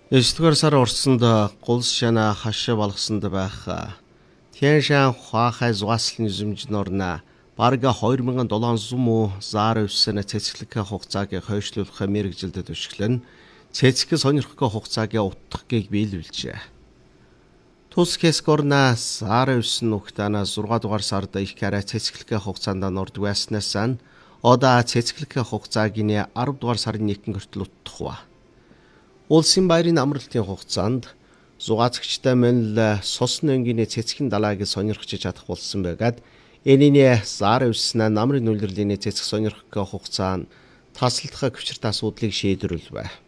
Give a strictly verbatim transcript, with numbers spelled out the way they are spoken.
Есдүгээр сар орсонд гулс шана хашаа болгосонд байх Тяншан хуахай зугаслын зүмжнорна барга хоёр мянган долоонсот муу заар өссөнө цэцэглэг хугацааг хойшлуулах мэрэгжилдэд өшгөлн цэцэг сонирхох хугацааг утгахыг биелүүлжээ. Тус хэскорна заар өссөн нүхтана зургаан дугаар сард их караа цэцэглэг хугацаанд норд байснаас ода цэцэглэг хугацааг нь арав дугаар сарын нэгэн хүртэл утгах ба. Улсын баярын амралтын хугацаанд зугаацагчтай мөн л сосны өнгийн цэцгийн далайг сонирхож чадах болсон байгаад энэний заар өснө намрын үлрэлийн цэцэг сонирхох хугацаа нь тасалдах хүчирт асуудлыг шийдвэрлэв.